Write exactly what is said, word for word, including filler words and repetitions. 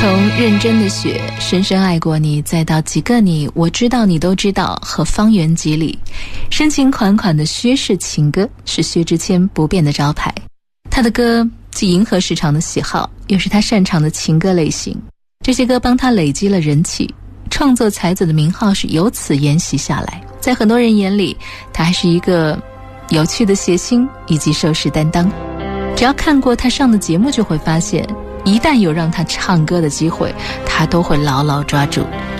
从认真的雪、深深爱过你，再到几个你，我知道你都知道和方圆几里，深情款款的薛氏情歌是薛之谦不变的招牌。他的歌既迎合市场的喜好，又是他擅长的情歌类型，这些歌帮他累积了人气，创作才子的名号是由此沿袭下来。在很多人眼里，他还是一个有趣的谐星以及收视担当。只要看过他上的节目，就会发现一旦有让他唱歌的机会，他都会牢牢抓住。